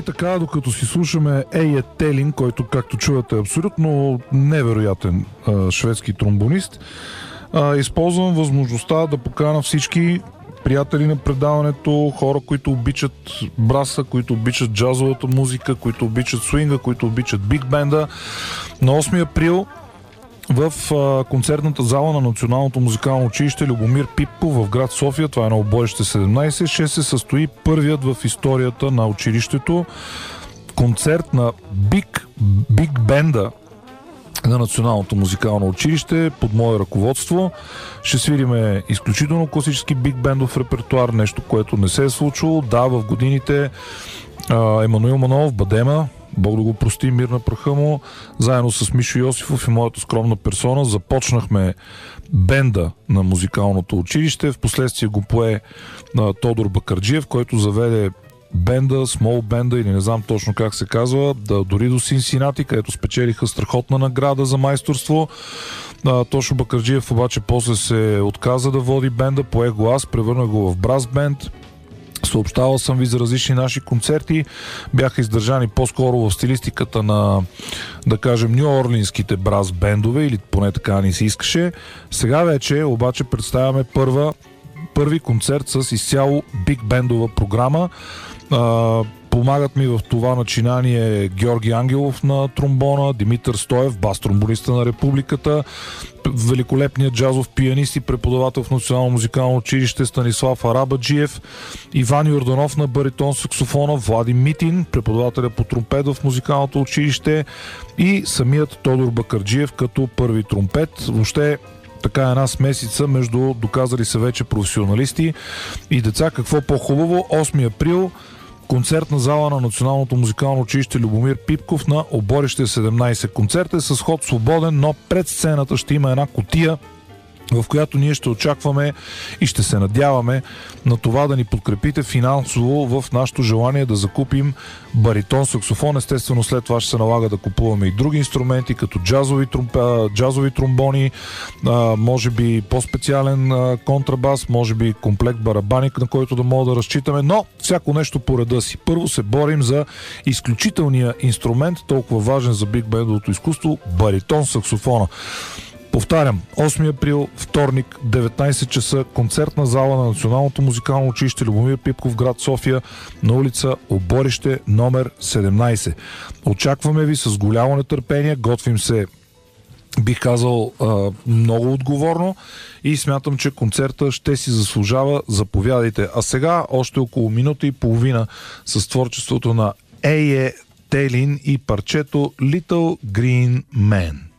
И така, докато си слушаме Ея Телин, който, както чувате, е абсолютно невероятен шведски тромбонист, използвам възможността да покана всички приятели на предаването, хора, които обичат браса, които обичат джазовата музика, които обичат свинга, които обичат биг бенда. На 8 април в концертната зала на Националното музикално училище Любомир Пипков в град София, това е на Оборище 17, ще се състои първият в историята на училището концерт на биг бенда на Националното музикално училище под мое ръководство. Ще свириме изключително класически биг бендов репертуар, нещо, което не се е случило. Да, в годините Емануил Манолов, Бадема, Бог да го прости, мир на праха му, заедно с Мишо Йосифов и моята скромна персона започнахме бенда на музикалното училище. Впоследствие го пое Тодор Бакърджиев, който заведе бенда, смол бенда или не знам точно как се казва, дори до Синсинати, където спечелиха страхотна награда за майсторство. Тошо Бакърджиев обаче после се отказа да води бенда, пое го аз, превърнах го в брас бенд. Съобщавал съм ви за различни наши концерти. Бяха издържани по-скоро в стилистиката на, да кажем, ню-орлинските брас бендове, или поне така ни се искаше. Сега вече обаче представяме първи концерт с изцяло биг бендова програма. Помагат ми в това начинание Георги Ангелов на тромбона, Димитър Стоев, бас-тромбониста на Републиката, великолепният джазов пианист и преподавател в Национално музикално училище Станислав Арабаджиев, Иван Йорданов на баритон саксофона, Влади Митин, преподавателя по тромпет в Музикалното училище, и самият Тодор Бакърджиев като първи тромпет. Въобще така една смесица между доказали се вече професионалисти и деца. Какво по-хубаво? 8 април концертна зала на Националното музикално училище Любомир Пипков на Оборище 17. Концерт е с ход свободен, но пред сцената ще има една кутия, в която ние ще очакваме и ще се надяваме на това да ни подкрепите финансово в нашето желание да закупим баритон саксофон. Естествено, след това ще се налага да купуваме и други инструменти, като джазови тромбони, може би по-специален контрабас, може би комплект барабани, на който да мога да разчитаме, но всяко нещо по реда си. Първо се борим за изключителния инструмент, толкова важен за биг бендовото изкуство, баритон саксофона. Повтарям, 8 април, вторник, 19 часа, концертна зала на Националното музикално училище Любомир Пипков, град София, на улица Оборище, номер 17. Очакваме ви с голямо нетърпение, готвим се, бих казал, много отговорно и смятам, че концерта ще си заслужава. Заповядайте. А сега още около минута и половина с творчеството на Eye Телин и парчето Little Green Man.